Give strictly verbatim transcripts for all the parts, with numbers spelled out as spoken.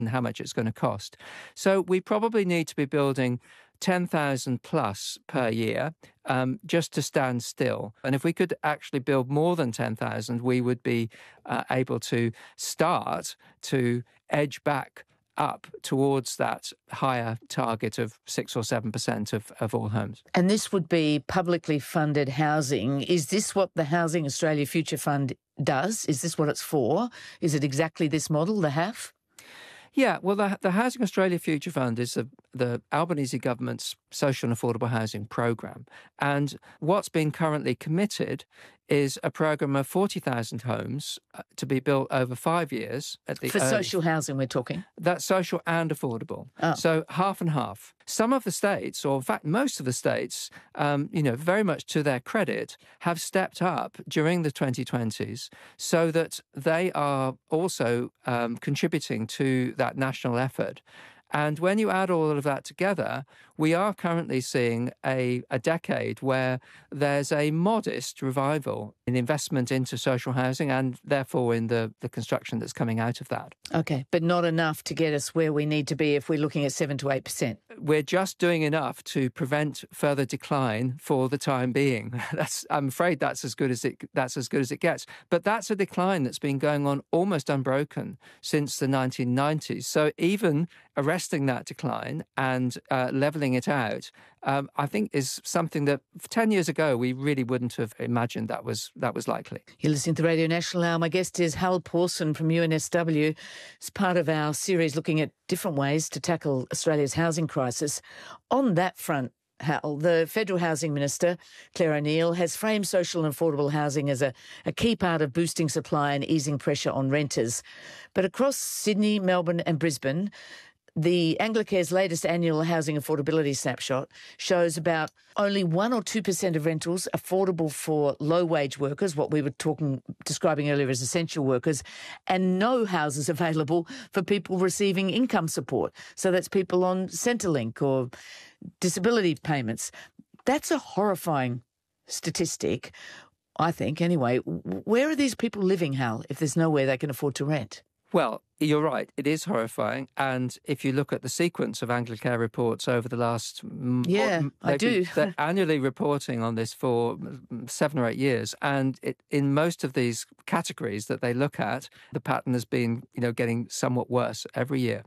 and how much it's going to cost. So we probably need to be building ten thousand plus per year um, just to stand still. And if we could actually build more than ten thousand, we would be uh, able to start to edge back up towards that higher target of six or seven percent of, of all homes. And this would be publicly funded housing. Is this what the Housing Australia Future Fund does? Is this what it's for? Is it exactly this model, the H A F? Yeah, well, the, the Housing Australia Future Fund is the, the Albanese government's social and affordable housing programme. And what's been currently committed is a programme of forty thousand homes uh, to be built over five years. At the For early, social housing we're talking? That's social and affordable. Oh. So half and half. Some of the states, or in fact most of the states, um, you know, very much to their credit, have stepped up during the twenty twenties so that they are also um, contributing to that national effort. And when you add all of that together, we are currently seeing a, a decade where there's a modest revival in investment into social housing and therefore in the, the construction that's coming out of that. Okay, but not enough to get us where we need to be if we're looking at seven to eight percent. We're just doing enough to prevent further decline for the time being. That's, I'm afraid that's as good as it that's as good as it gets. But that's a decline that's been going on almost unbroken since the nineteen nineties. So even arresting that decline and uh, levelling it out, um, I think is something that ten years ago we really wouldn't have imagined that was that was likely. You're listening to Radio National now. My guest is Hal Pawson from U N S W. It's part of our series looking at different ways to tackle Australia's housing crisis. On that front, Hal, the Federal Housing Minister, Clare O'Neil, has framed social and affordable housing as a, a key part of boosting supply and easing pressure on renters. But across Sydney, Melbourne and Brisbane, the Anglicare's latest annual housing affordability snapshot shows about only one or two percent of rentals affordable for low-wage workers, what we were talking, describing earlier as essential workers, and no houses available for people receiving income support. So that's people on Centrelink or disability payments. That's a horrifying statistic, I think, anyway. Where are these people living, Hal, if there's nowhere they can afford to rent? Well, you're right. It is horrifying. And if you look at the sequence of Anglicare reports over the last... Yeah, more, I do. They're annually reporting on this for seven or eight years. And it, in most of these categories that they look at, the pattern has been, you know, getting somewhat worse every year.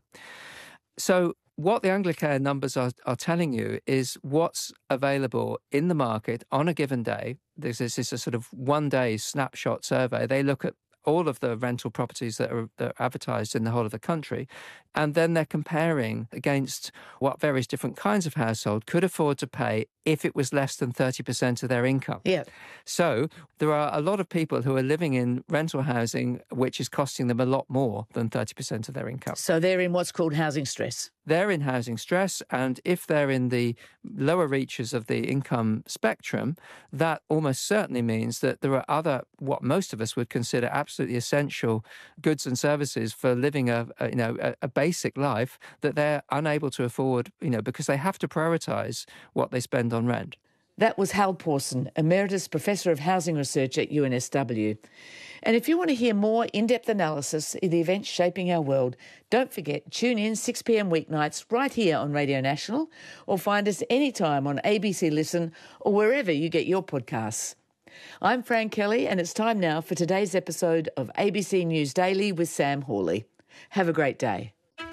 So what the Anglicare numbers are, are telling you is what's available in the market on a given day. This is, this is a sort of one-day snapshot survey. They look at all of the rental properties that are, that are advertised in the whole of the country, and then they're comparing against what various different kinds of household could afford to pay if it was less than thirty percent of their income. Yeah. So there are a lot of people who are living in rental housing which is costing them a lot more than thirty percent of their income. So they're in what's called housing stress. They're in housing stress, and if they're in the lower reaches of the income spectrum, that almost certainly means that there are other, what most of us would consider absolutely essential goods and services for living a, a you know a, a basic life that they're unable to afford, you know, because they have to prioritise what they spend on rent. That was Hal Pawson, Emeritus Professor of Housing Research at U N S W. And if you want to hear more in-depth analysis of the events shaping our world, don't forget, tune in six p.m. weeknights right here on Radio National, or find us anytime on A B C Listen or wherever you get your podcasts. I'm Fran Kelly, and it's time now for today's episode of A B C News Daily with Sam Hawley. Have a great day.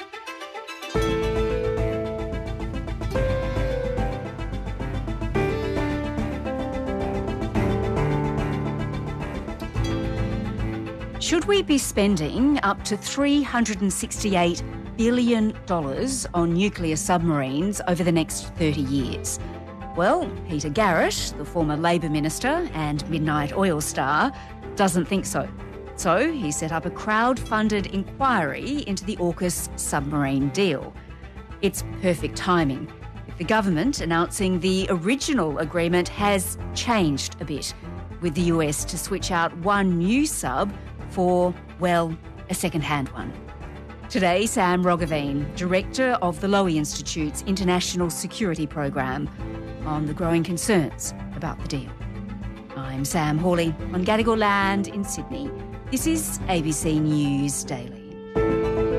Should we be spending up to three hundred sixty-eight billion dollars on nuclear submarines over the next thirty years? Well, Peter Garrett, the former Labor Minister and Midnight Oil star, doesn't think so. So he set up a crowd-funded inquiry into the AUKUS submarine deal. It's perfect timing, with the government announcing the original agreement has changed a bit, with the U S to switch out one new sub for, well, a second-hand one. Today, Sam Roggeveen, Director of the Lowy Institute's International Security Program, on the growing concerns about the deal. I'm Sam Hawley on Gadigal land in Sydney. This is A B C News Daily.